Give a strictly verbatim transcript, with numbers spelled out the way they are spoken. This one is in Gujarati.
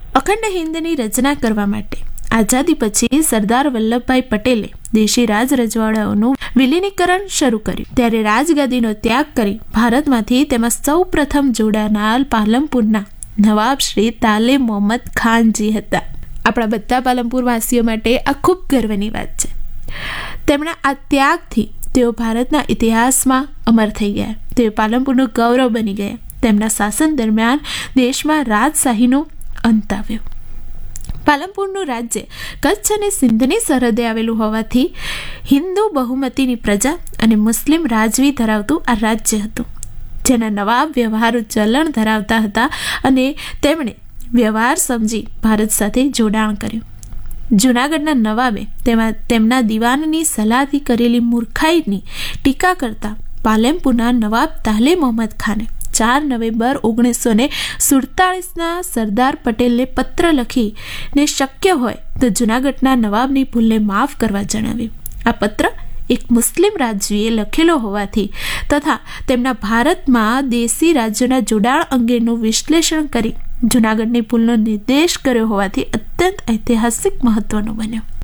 અખંડ હિંદની રચના કરવા માટે આઝાદી પછી સરદાર વલ્લભભાઈ પટેલે દેશી રાજ રજવાડાઓનું વિલીનીકરણ શરૂ કર્યું. ત્યારે રાજગાદીનો ત્યાગ કરી ભારતમાંથી તેમાં સૌ પ્રથમ જોડાનાર પાલનપુરના નવાબ શ્રી તાલે મોહમ્મદ ખાનજી હતા. આપણા બધા પાલનપુર વાસીઓ માટે આ ખૂબ ગર્વની વાત છે. તેમના આ ત્યાગથી તેઓ ભારતના ઇતિહાસમાં અમર થઈ ગયા. તેઓ પાલનપુરનું ગૌરવ બની ગયા. તેમના શાસન દરમિયાન દેશમાં રાજશાહીનો અંત આવ્યો. પાલનપુરનું રાજ્ય કચ્છ અને સિંધની સરહદે આવેલું હોવાથી હિન્દુ બહુમતીની પ્રજા અને મુસ્લિમ રાજવી ધરાવતું આ રાજ્ય હતું, જેના નવાબ વ્યવહારુ ચલણ ધરાવતા હતા અને તેમણે વ્યવહાર સમજી ભારત સાથે જોડાણ કર્યું. જૂનાગઢના નવાબે તેમાં તેમના દિવાનની સલાહથી કરેલી મૂર્ખાઈની ટીકા કરતા પાલનપુરના નવાબ તાલે મોહમ્મદ ખાને ચાર નવેમ્બર ઓગણીસો ને સુડતાલીસના સરદાર પટેલને પત્ર લખીને શક્ય હોય તો જૂનાગઢના નવાબની ભૂલને માફ કરવા જણાવ્યું. આ પત્ર એક મુસ્લિમ રાજવીએ લખેલો હોવાથી તથા તેમના ભારતમાં દેશી રાજ્યોના જોડાણ અંગેનું વિશ્લેષણ કરી જૂનાગઢની ભૂલનો નિર્દેશ કર્યો હોવાથી અત્યંત ઐતિહાસિક મહત્વનો બન્યો.